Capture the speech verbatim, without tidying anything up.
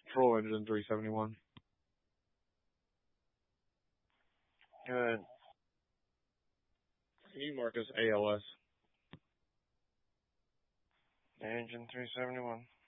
Troll engine three seventy-one. Good. E Marcus A L S. Engine three seventy-one.